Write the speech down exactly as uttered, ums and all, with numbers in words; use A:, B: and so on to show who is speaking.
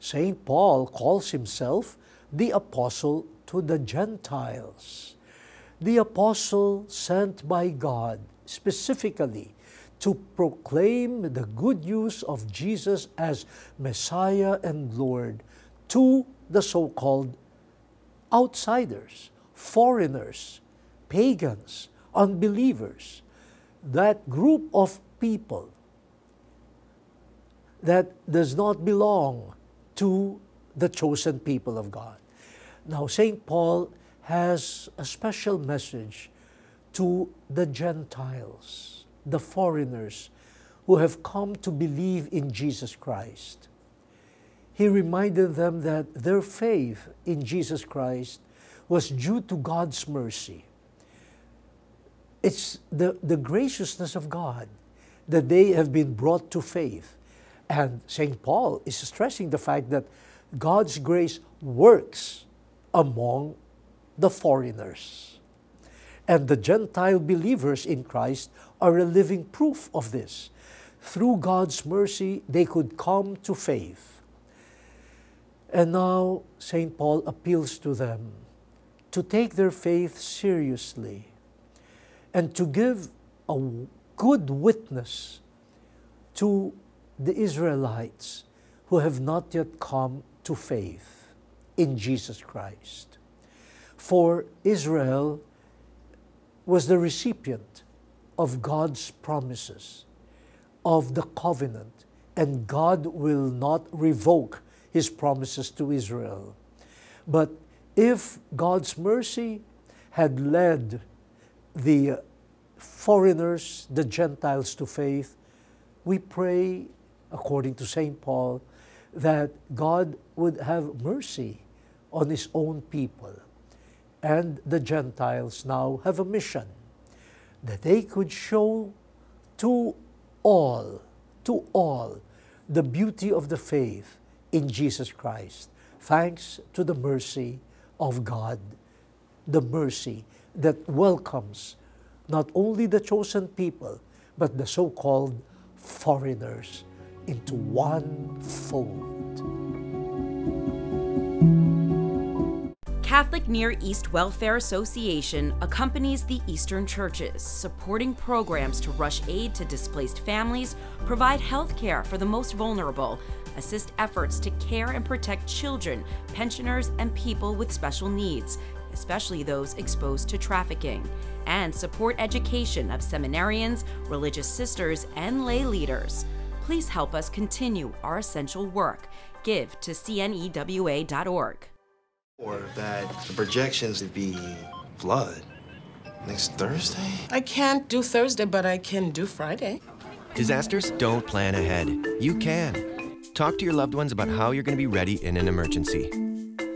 A: Saint Paul calls himself the apostle to the Gentiles, the apostle sent by God specifically to proclaim the good news of Jesus as Messiah and Lord to the so-called outsiders, foreigners, pagans, unbelievers, that group of people that does not belong to the chosen people of God. Now, Saint Paul has a special message to the Gentiles, the foreigners who have come to believe in Jesus Christ. He reminded them that their faith in Jesus Christ was due to God's mercy. It's the, the graciousness of God that they have been brought to faith. And Saint Paul is stressing the fact that God's grace works among the foreigners. And the Gentile believers in Christ are a living proof of this. Through God's mercy, they could come to faith. And now, Saint Paul appeals to them to take their faith seriously and to give a good witness to the Israelites who have not yet come to faith in Jesus Christ. For Israel was the recipient of God's promises, of the covenant, and God will not revoke His promises to Israel. But if God's mercy had led the foreigners, the Gentiles to faith, we pray, according to Saint Paul, that God would have mercy on His own people. And the Gentiles now have a mission, that they could show to all, to all, the beauty of the faith in Jesus Christ, thanks to the mercy of God, the mercy that welcomes not only the chosen people, but the so-called foreigners into one fold.
B: Catholic Near East Welfare Association accompanies the Eastern churches, supporting programs to rush aid to displaced families, provide health care for the most vulnerable, assist efforts to care and protect children, pensioners, and people with special needs, especially those exposed to trafficking, and support education of seminarians, religious sisters, and lay leaders. Please help us continue our essential work. Give to C N E W A dot org.
C: Or that the projections would be flood next Thursday?
D: I can't do Thursday, but I can do Friday.
E: Disasters don't plan ahead. You can. Talk to your loved ones about how you're going to be ready in an emergency.